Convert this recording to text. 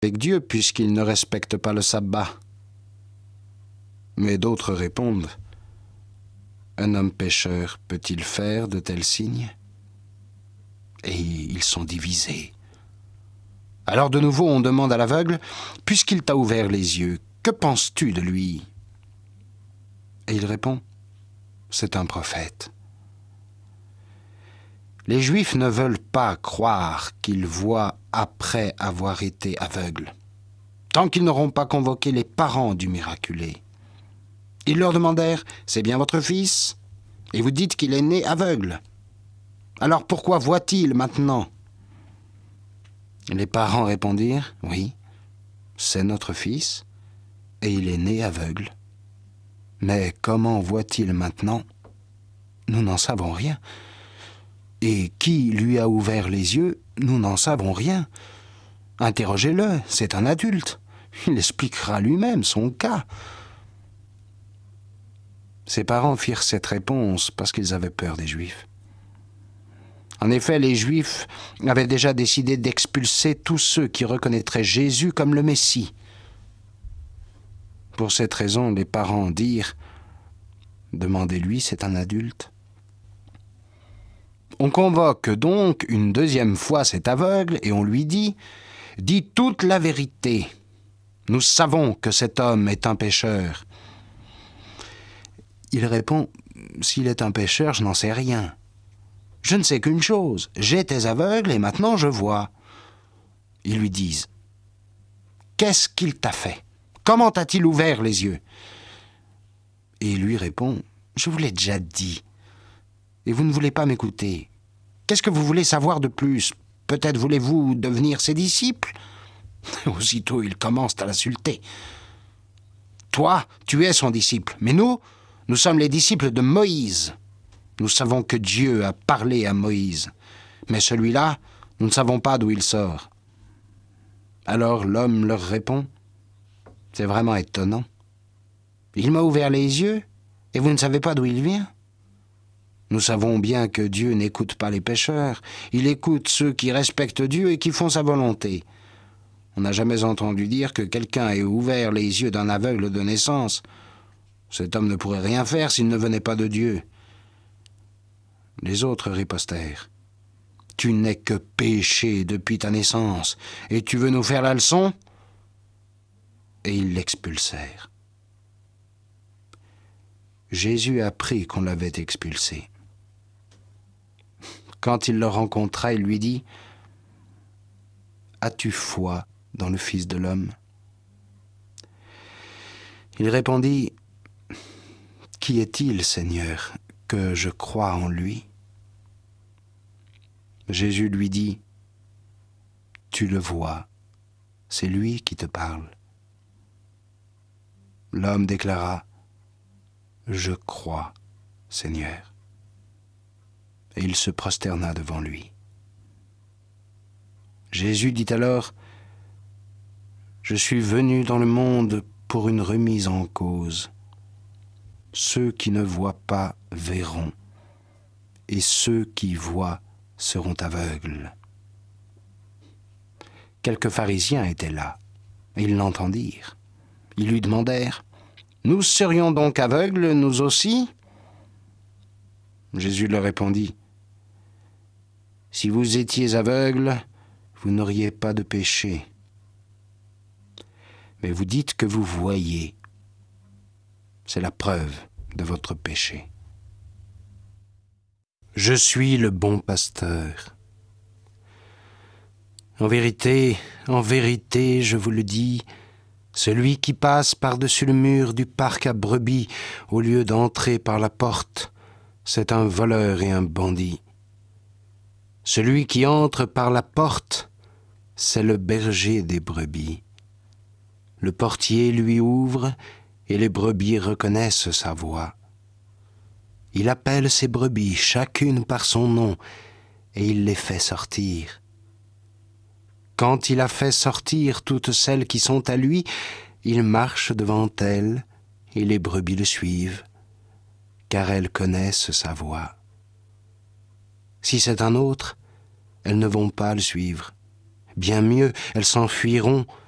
avec Dieu puisqu'il ne respecte pas le sabbat. Mais d'autres répondent, un homme pécheur peut-il faire de tels signes? Et ils sont divisés. Alors de nouveau on demande à l'aveugle, puisqu'il t'a ouvert les yeux, que penses-tu de lui? Et il répond, c'est un prophète. Les Juifs ne veulent pas croire qu'ils voient après avoir été aveugles, tant qu'ils n'auront pas convoqué les parents du miraculé. Ils leur demandèrent, c'est bien votre fils? Et vous dites qu'il est né aveugle. Alors pourquoi voit-il maintenant? Les parents répondirent, oui, c'est notre fils, et il est né aveugle. Mais comment voit-il maintenant? Nous n'en savons rien. Et qui lui a ouvert les yeux? Nous n'en savons rien. Interrogez-le, c'est un adulte. Il expliquera lui-même son cas. Ses parents firent cette réponse parce qu'ils avaient peur des Juifs. En effet, les Juifs avaient déjà décidé d'expulser tous ceux qui reconnaîtraient Jésus comme le Messie. Pour cette raison, les parents dirent « Demandez-lui, c'est un adulte ». On convoque donc une deuxième fois cet aveugle et on lui dit « Dis toute la vérité. Nous savons que cet homme est un pécheur. » Il répond « S'il est un pécheur, je n'en sais rien. Je ne sais qu'une chose, j'étais aveugle et maintenant je vois. » Ils lui disent « Qu'est-ce qu'il t'a fait? Comment t'a-t-il ouvert les yeux ?» Et il lui répond « Je vous l'ai déjà dit. Et vous ne voulez pas m'écouter. Qu'est-ce que vous voulez savoir de plus? Peut-être voulez-vous devenir ses disciples ?» Aussitôt, ils commencent à l'insulter. « Toi, tu es son disciple, mais nous sommes les disciples de Moïse. Nous savons que Dieu a parlé à Moïse, mais celui-là, nous ne savons pas d'où il sort. » Alors l'homme leur répond, « C'est vraiment étonnant. Il m'a ouvert les yeux, et vous ne savez pas d'où il vient? Nous savons bien que Dieu n'écoute pas les pécheurs, il écoute ceux qui respectent Dieu et qui font sa volonté. On n'a jamais entendu dire que quelqu'un ait ouvert les yeux d'un aveugle de naissance. Cet homme ne pourrait rien faire s'il ne venait pas de Dieu. » Les autres ripostèrent. « Tu n'es que péché depuis ta naissance, et tu veux nous faire la leçon ?» Et ils l'expulsèrent. Jésus apprit qu'on l'avait expulsé. Quand il le rencontra, il lui dit « As-tu foi dans le Fils de l'homme ?» Il répondit « Qui est-il, Seigneur, que je croie en lui ?» Jésus lui dit « Tu le vois, c'est lui qui te parle. » L'homme déclara « Je crois, Seigneur. » Et il se prosterna devant lui. Jésus dit alors « Je suis venu dans le monde pour une remise en cause. Ceux qui ne voient pas verront, et ceux qui voient seront aveugles. » Quelques pharisiens étaient là, et ils l'entendirent. Ils lui demandèrent « Nous serions donc aveugles, nous aussi ?» Jésus leur répondit « Si vous étiez aveugles, vous n'auriez pas de péché. Mais vous dites que vous voyez. C'est la preuve de votre péché. Je suis le bon pasteur. En vérité, je vous le dis, celui qui passe par-dessus le mur du parc à brebis au lieu d'entrer par la porte, c'est un voleur et un bandit. Celui qui entre par la porte, c'est le berger des brebis. Le portier lui ouvre et les brebis reconnaissent sa voix. Il appelle ses brebis, chacune par son nom, et il les fait sortir. Quand il a fait sortir toutes celles qui sont à lui, il marche devant elles, et les brebis le suivent, car elles connaissent sa voix. Si c'est un autre, elles ne vont pas le suivre. Bien mieux, elles s'enfuiront